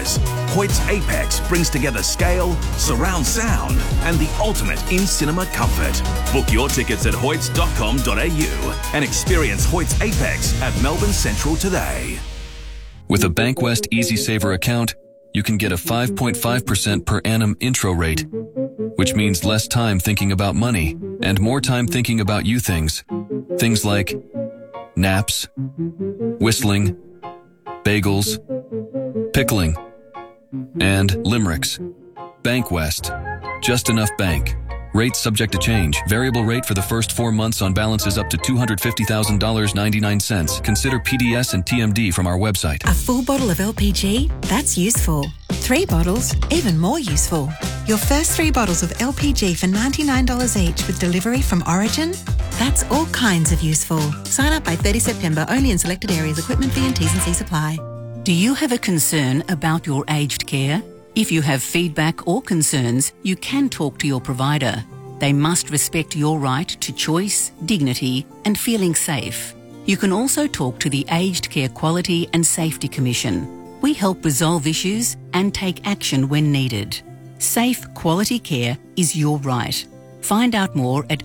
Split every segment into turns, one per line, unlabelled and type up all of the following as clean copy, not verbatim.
theatres. Hoyt's Apex brings together scale, surround sound, and the ultimate in-cinema comfort. Book your tickets at hoyts.com.au and experience Hoyt's Apex at Melbourne Central today.
With a Bankwest EasySaver account, you can get a 5.5% per annum intro rate, which means less time thinking about money and more time thinking about you things. Things like naps, whistling, bagels, pickling, and limericks. Bankwest. Just enough bank. Rates subject to change. Variable rate for the first 4 months on balances up to $250,000.99. Consider PDS and TMD from our website.
A full bottle of LPG? That's useful. 3 bottles? Even more useful. Your first 3 bottles of LPG for $99 each with delivery from Origin? That's all kinds of useful. Sign up by 30 September, only in selected areas. Equipment fee and T's and C's apply.
Do you have a concern about your aged care? If you have feedback or concerns, you can talk to your provider. They must respect your right to choice, dignity, and feeling safe. You can also talk to the Aged Care Quality and Safety Commission. We help resolve issues and take action when needed. Safe, quality care is your right. Find out more at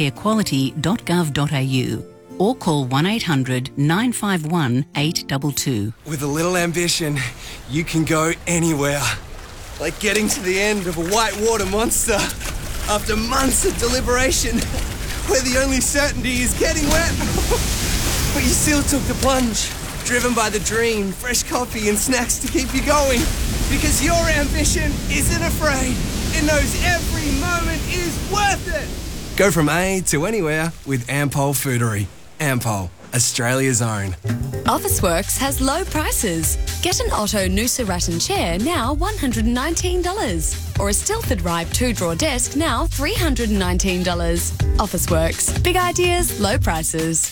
agedcarequality.gov.au or call 1800 951 822.
With a little ambition, you can go anywhere. Like getting to the end of a whitewater monster after months of deliberation, where the only certainty is getting wet. But you still took the plunge, driven by the dream, fresh coffee and snacks to keep you going. Because your ambition isn't afraid. It knows every moment is worth it. Go from A to anywhere with Ampol Foodery. Ampol, Australia's own.
Officeworks has low prices. Get an Otto Noosa Rattan chair now $119. Or a Stilford Ribe 2-drawer desk now $319. Officeworks. Big ideas, low prices.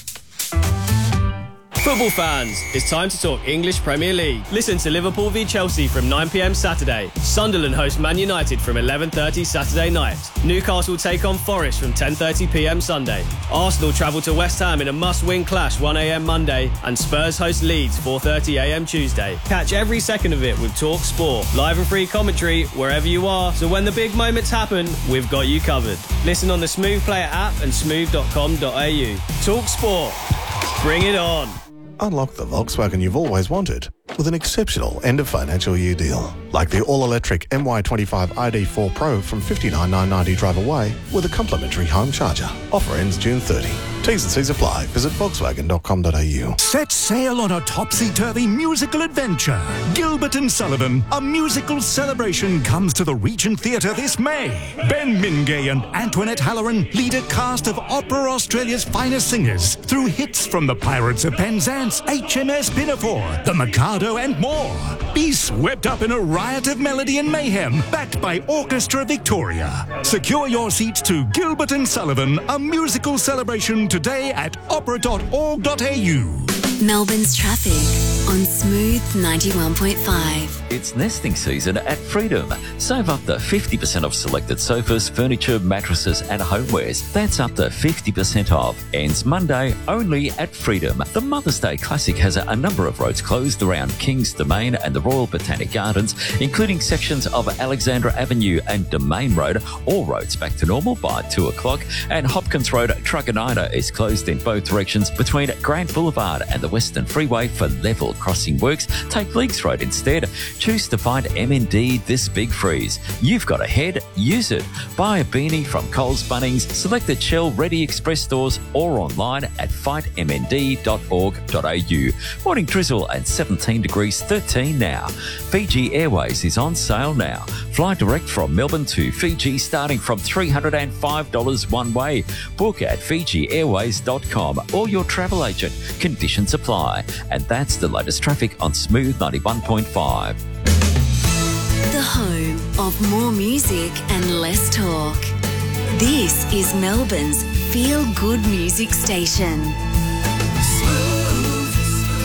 Football fans, it's time to talk English Premier League. Listen to Liverpool v Chelsea from 9 p.m. Saturday. Sunderland host Man United from 11:30 Saturday night. Newcastle take on Forest from 10:30 p.m. Sunday. Arsenal travel to West Ham in a must-win clash 1 a.m. Monday. And Spurs host Leeds 4:30 a.m. Tuesday. Catch every second of it with Talk Sport. Live and free commentary wherever you are. So when the big moments happen, we've got you covered. Listen on the Smooth Player app and smooth.com.au. Talk Sport. Bring it on.
Unlock the Volkswagen you've always wanted with an exceptional end-of-financial-year deal. Like the all-electric MY25 ID4 Pro from $59,990 drive away with a complimentary home charger. Offer ends June 30. T's and C's apply. Visit Volkswagen.com.au.
Set sail on a topsy-turvy musical adventure. Gilbert and Sullivan, a musical celebration, comes to the Regent Theatre this May. Ben Mingay and Antoinette Halloran lead a cast of Opera Australia's finest singers through hits from the Pirates of Penzance, HMS Pinafore, The Mikado and more. Be swept up in a riot of melody and mayhem, backed by Orchestra Victoria. Secure your seats to Gilbert and Sullivan, a musical celebration today at opera.org.au.
Melbourne's traffic on Smooth 91.5.
It's nesting season at Freedom. Save up to 50% off selected sofas, furniture, mattresses and homewares. That's up to 50% off. Ends Monday only at Freedom. The Mother's Day Classic has a number of roads closed around King's Domain and the Royal Botanic Gardens, including sections of Alexandra Avenue and Domain Road. All roads back to normal by 2 o'clock. And Hopkins Road, Truganina, is closed in both directions between Grant Boulevard and the Western Freeway for level crossing works. Take Leagues Road instead. Choose to find MND this big freeze. You've got a head, use it. Buy a beanie from Coles Bunnings, selected Shell Ready Express stores or online at fightmnd.org.au. Morning drizzle and 17 degrees 13 now. Fiji Airways is on sale now. Fly direct from Melbourne to Fiji starting from $305 one way. Book at fijiairways.com or your travel agent. Conditions apply. And that's the latest traffic on Smooth 91.5.
The home of more music and less talk. This is Melbourne's feel-good music station.
Smooth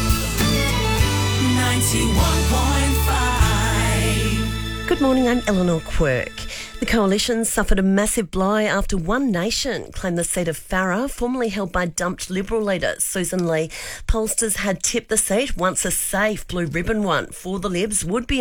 91.5.
Good morning, I'm Eleanor Quirk. The Coalition suffered a massive blow after One Nation claimed the seat of Farrer, formerly held by dumped Liberal leader Susan Lee. Pollsters had tipped the seat once a safe blue ribbon one for the Libs would be